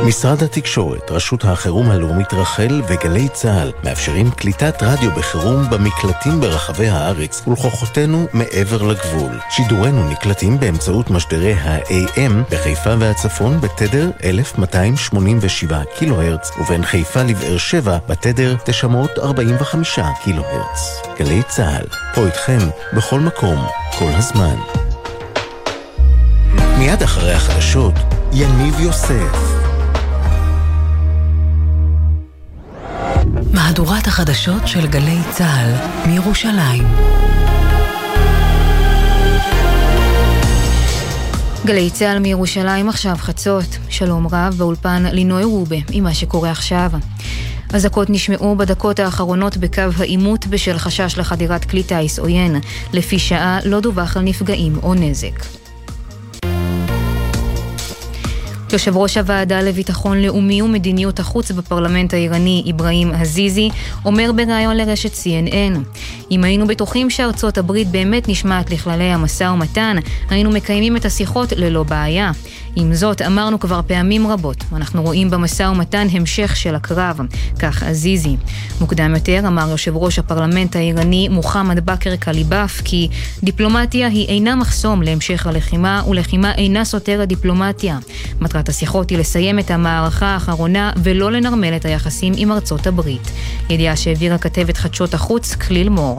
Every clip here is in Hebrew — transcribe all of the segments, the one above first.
משרד התקשורת, רשות החירום הלאומית רחל וגלי צהל מאפשרים קליטת רדיו בחירום במקלטים ברחבי הארץ ולכוחותינו מעבר לגבול. שידורנו נקלטים באמצעות משדרי ה-AM בחיפה והצפון בתדר 1287 קילו הרץ ובין חיפה לבאר שבע בתדר 945 קילו הרץ. גלי צהל, פה איתכם בכל מקום, כל הזמן. מיד אחרי החדשות, יניב יוסף. מהדורת החדשות של גלי צהל מירושלים. גלי צהל מירושלים עכשיו חצות. שלום רב באולפן לינוי רובה עם מה שקורה עכשיו. אזעקות נשמעו בדקות האחרונות בקו העימות בשל חשש לחדירת כלי טיס עוין. לפי שעה לא דווח על נפגעים או נזק. יושב ראש הוועדה לביטחון לאומי ומדיניות החוץ בפרלמנט האיראני אברהים עזיזי אומר בראיון לרשת CNN: אם היינו בטוחים שארצות הברית באמת נשמעת לכללי המשא ומתן, היינו מקיימים את השיחות ללא בעיה. עם זאת, אמרנו כבר פעמים רבות, אנחנו רואים במשא ומתן המשך של הקרב, כך עזיזי. מוקדם יותר אמר יושב ראש הפרלמנט האיראני מוחמד בכר קליבאף כי דיפלומטיה היא אינה מחסום להמשך הלחימה ולחימה אינה סותרת דיפלומטיה. מטרת השיחות היא לסיים את המערכה האחרונה ולא לנרמל את היחסים עם ארצות הברית. ידיעה שהעבירה כתבת חדשות החוץ כליל מור.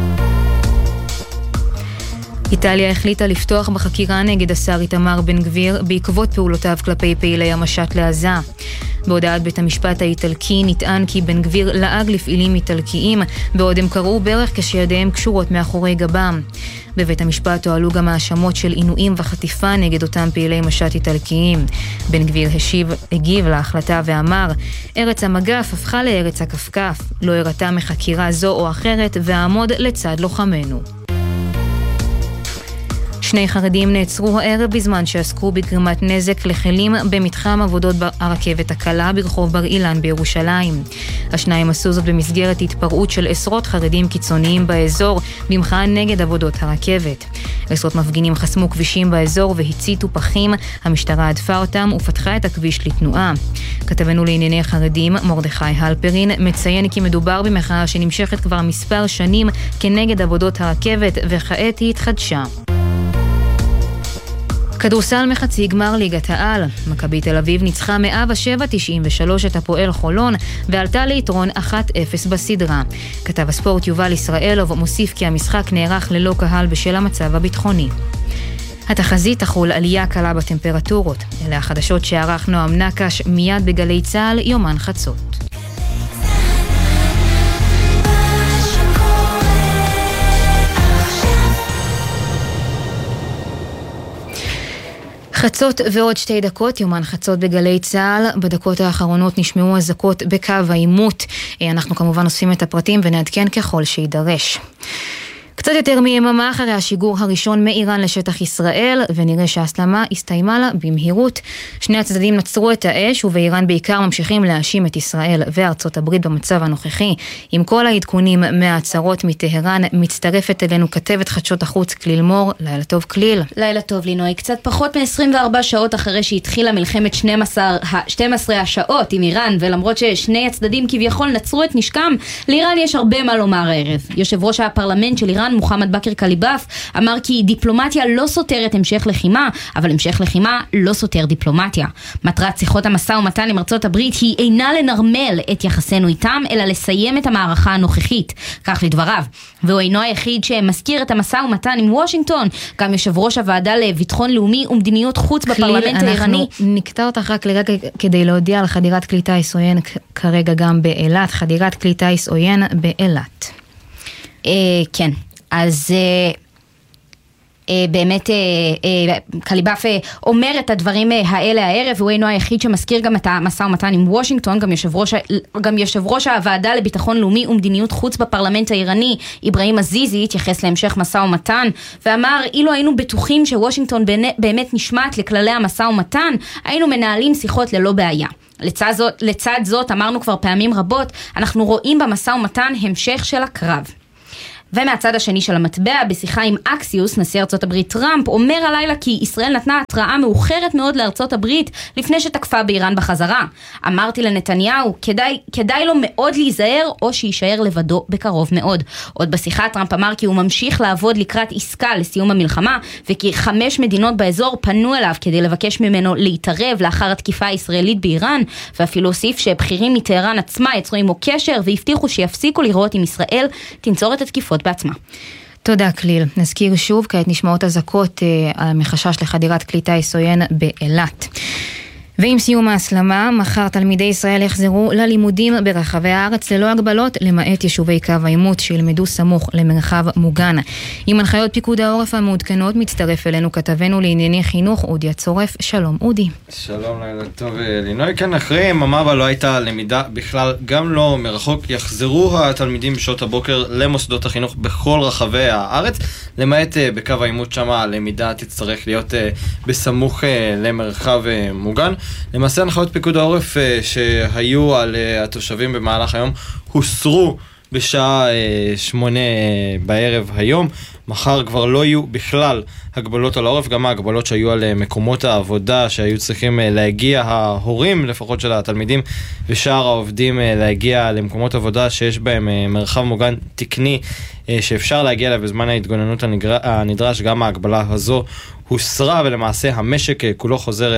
איטליה החליטה לפתוח בחקירה נגד השר איתמר בן גביר בעקבות פעולותיו כלפי פעילי המשט לעזה. בהודעת בית המשפט האיטלקי נטען כי בן גביר לעג לפעילים איטלקיים בעוד הם קראו ברך כשידיהם קשורות מאחורי גבם. בבית המשפט הועלו גם האשמות של עינויים וחטיפה נגד אותם פעילי משט איטלקיים. בן גביר הגיב להחלטה ואמר: ארץ המגף הפכה לארץ הכפכף, לא הראתה מחקירה זו או אחרת ועמוד לצד לוחמנו. שני חרדים נעצרו הערב בזמן שעסקו בגרימת נזק לחלים במתחם עבודות הרכבת הקלה ברחוב בר אילן בירושלים. השניים עשו זאת במסגרת התפרעות של עשרות חרדים קיצוניים באזור במחאה נגד עבודות הרכבת. עשרות מפגינים חסמו כבישים באזור והציתו פחים, המשטרה הדפה אותם ופתחה את הכביש לתנועה. כתבנו לענייני חרדים מרדכי הלפרין מציין כי מדובר במחאה שנמשכת כבר מספר שנים כנגד עבודות הרכבת וכעת היא התחדשה. כדורסל מחצי גמר ליגת העל. מכבי תל אביב ניצחה 107-93 את הפועל חולון ועלתה ליתרון 1-0 בסדרה. כתב הספורט יובל ישראלוב מוסיף כי המשחק נערך ללא קהל בשל המצב הביטחוני. התחזית תחול עלייה קלה בטמפרטורות. אלה החדשות שערך נועם נקש מיד בגלי צהל יומן חצות. חצות ועוד 2 דקות, יומן חצות בגלי צהל. בדקות האחרונות נשמעו אזעקות בקו העימות. אנחנו כמובן אוספים את הפרטים ונעדכן ככל שידרש. קצת יותר מיממה אחרי השיגור הראשון מאיראן לשטח ישראל, ונראה שההסלמה הסתיימה לה במהירות. שני הצדדים נצרו את האש, ובאיראן בעיקר ממשיכים להאשים את ישראל וארצות הברית במצב הנוכחי. עם כל העדכונים מההצהרות מטהרן, מצטרפת אלינו כתבת חדשות החוץ כליל מור. לילה טוב כליל. לילה טוב לינוי. קצת פחות מ-24 שעות אחרי שהתחילה מלחמת 12 השעות עם איראן, ולמרות ששני הצדדים כביכול נצרו את נשקם, לאיראן יש הרבה מה לומר הערב. יושב ראש הפרלמנט של איראן מוחמד בכר קליבאף אמר כי דיפלומטיה לא סותרת המשך לחימה, אבל המשך לחימה לא סותר דיפלומטיה. מטרת שיחות המשא ומתן עם ארצות הברית היא אינה לנרמל את יחסינו איתם, אלא לסיים את המערכה הנוכחית, כך לדבריו. והוא אינו היחיד שמזכיר את המשא ומתן עם וושינגטון, גם יושב ראש הוועדה לביטחון לאומי ומדיניות חוץ בפרלמנט האיראני. אנחנו נקטע אותך רק לרגע כדי להודיע על חדירת כלי טיס עוין כרגע גם באילת, חדירת כלי טיס עוין באילת. כן. אז באמת קליבאף אומר את הדברים האלה הערב, והוא אינו היחיד שמזכיר גם את המשא ומתן עם וושינגטון. גם יושב ראש הוועדה לביטחון לאומי ומדיניות חוץ בפרלמנט האיראני אברהים עזיזי התייחס להמשך משא ומתן ואמר: אילו היינו בטוחים שוושינגטון באמת נשמעת לכללי המשא ומתן, היינו מנהלים שיחות ללא בעיה. לצד זאת אמרנו כבר פעמים רבות, אנחנו רואים במשא ומתן המשך של הקרב. ומהצד השני של המטבע, בשיחה עם אקסיוס, נשיא ארצות הברית טראמפ, אומר הלילה כי ישראל נתנה התראה מאוחרת מאוד לארצות הברית לפני שתקפה באיראן בחזרה. אמרתי לנתניהו, כדאי לו מאוד להיזהר או שישאר לבדו בקרוב מאוד. עוד בשיחה טראמפ אמר כי הוא ממשיך לעבוד לקראת עסקה לסיום המלחמה, וכי 5 מדינות באזור פנו אליו כדי לבקש ממנו להתערב לאחר התקיפה הישראלית באיראן, ואפילו הוסיף שבכירים מטהרן עצמה יצרו עמו קשר והבטיחו שיפסיקו לראות אם ישראל תנצור את התקיפות בעצמה. תודה כליל. נזכיר שוב, כעת נשמעות אזעקות על מחשש לחדירת כלי טיס עוין באילת. ועם סיום ההסלמה, מחר תלמידי ישראל יחזרו ללימודים ברחבי הארץ ללא הגבלות, למעט יישובי קו העימות שילמדו סמוך למרחב מוגן. עם הנחיות פיקוד העורף המעודכנות, מצטרף אלינו כתבנו לענייני חינוך אודי הצורף. שלום אודי. שלום, לילה טוב לינוי. כן, אחרי ממבה לא הייתה למידה בכלל, גם לא מרחוק. יחזרו התלמידים בשעות הבוקר למוסדות החינוך בכל רחבי הארץ, למעט בקו העימות שם הלמידה תצטרך להיות בסמוך למרחב מוגן. למעשה הנחיות פיקוד העורף שהיו על התושבים במהלך היום הוסרו בשעה 8 בערב היום. מחר כבר לא יהיו בכלל הגבלות על העורף, גם ההגבלות שהיו על מקומות העבודה שהיו צריכים להגיע, ההורים לפחות של התלמידים ושאר העובדים להגיע למקומות עבודה שיש בהם מרחב מוגן תקני שאפשר להגיע אליו בזמן ההתגוננות הנדרש. גם ההגבלה הזו הוסרה ולמעשה המשק כולו חוזר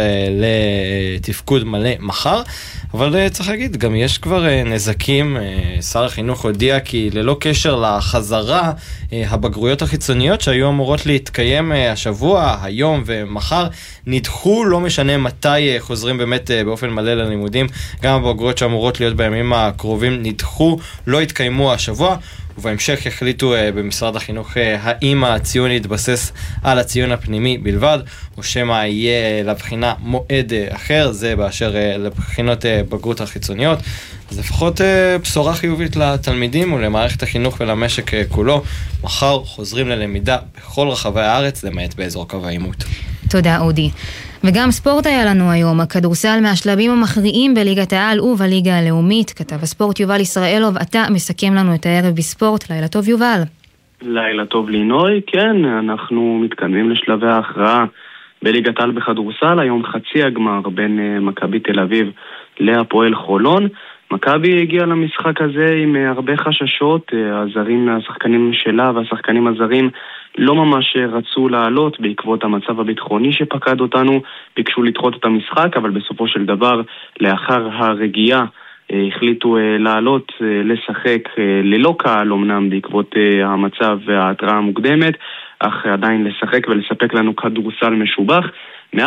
לתפקוד מלא מחר. אבל צריך להגיד, גם יש כבר נזקים. שר החינוך הודיע כי ללא קשר לחזרה, הבגרויות החיצוניות שהיו אמורות להתקיים השבוע, היום ומחר, נדחו, לא משנה מתי חוזרים באמת באופן מלא ללימודים. גם הבגרויות שאמורות להיות בימים הקרובים נדחו, לא התקיימו השבוע. ובהמשך יחליטו במשרד החינוך האם הציון יתבסס על הציון הפנימי בלבד, או שמא יהיה לבחינה מועד אחר. זה באשר לבחינות בגרות החיצוניות. אז לפחות בשורה חיובית לתלמידים ולמערכת החינוך ולמשק כולו. מחר חוזרים ללמידה בכל רחבי הארץ, למעט באזור קו העימות. תודה אודי. וגם ספורט היה לנו היום, הכדורסל מהשלבים המכריעים בליגת העל ובליגה הלאומית. כתב הספורט יובל ישראלוב, אתה מסכם לנו את הערב בספורט. לילה טוב יובל. לילה טוב לינוי. כן, אנחנו מתקדמים לשלבי ההכרעה בליגת העל בכדורסל. היום חצי הגמר בין מכבי תל אביב להפועל חולון. מכבי הגיעה למשחק הזה עם הרבה חששות. הזרים, השחקנים שלה והשחקנים הזרים לא ממש רצו לעלות בעקבות המצב הביטחוני שפקד אותנו, ביקשו לדחות את המשחק, אבל בסופו של דבר לאחר הרגיעה החליטו לעלות לשחק ללא קהל אמנם בעקבות המצב וההתראה המוקדמת, אך עדיין לשחק ולספק לנו כדורסל משובח. 107-93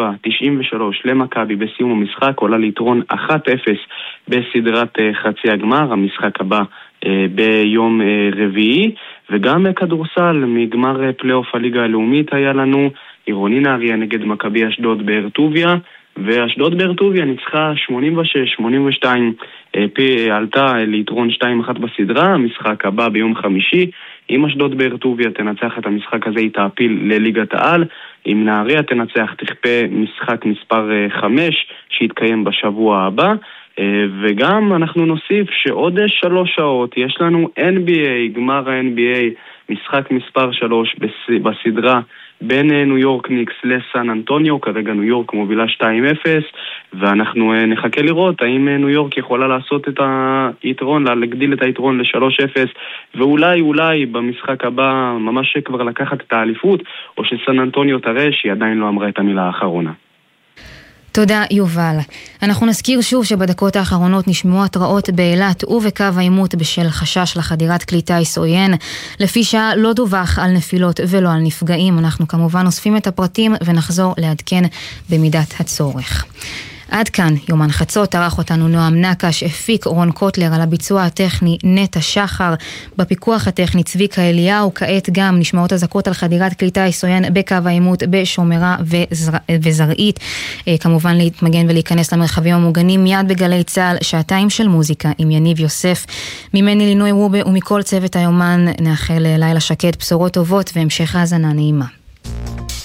למכבי בסיום המשחק, עולה ליתרון 1-0 בסדרת חצי הגמר. המשחק הבא ביום רביעי. וגם כדורסל מגמר פלייאוף הליגה הלאומית היה לנו, עירוני נהריה נגד מכבי אשדוד באר-טוביה, ואשדוד באר-טוביה ניצחה 86-82, עלתה ליתרון 2-1 בסדרה. המשחק הבא ביום חמישי, אם אשדוד באר-טוביה תנצח את המשחק הזה היא תעפיל לליגת העל, אם נהריה תנצח תכפה משחק מספר 5 שיתקיים בשבוע הבא. וגם אנחנו נוסיף שעוד 3 שעות יש לנו NBA, גמר ה-NBA, משחק מספר 3 בסדרה בין ניו יורק ניקס לסן אנטוניו. כרגע ניו יורק מובילה 2-0, ואנחנו נחכה לראות האם ניו יורק יכולה לעשות את היתרון, להגדיל את היתרון ל-3-0, ואולי במשחק הבא ממש כבר לקחת את האליפות, או שסן אנטוניו תראה שהיא עדיין לא אמרה את המילה האחרונה. תודה יובל. אנחנו נזכיר שוב שבדקות האחרונות נשמעו התראות באילת ובקו העימות בשל חשש לחדירת כלי טיס עוין. לפי שעה לא דווח על נפילות ולא על נפגעים. אנחנו כמובן אוספים את הפרטים ונחזור לעדכן במידת הצורך. עד כאן יומן חצות, ערך אותנו נועם נקש, הפיק רון קוטלר, על הביצוע הטכני נטע שחר, בפיקוח הטכני צביקה אליהו. כעת גם נשמעות אזעקות על חדירת כלי טיס עוין בקו העימות בשומרה וזרעית. כמובן להתמגן ולהיכנס למרחבים המוגנים. מיד בגלי צהל, 2 של מוזיקה עם יניב יוסף. ממני לינוי רובה ומכל צוות היומן נאחל לילה שקט, בשורות טובות והמשך האזנה נעימה.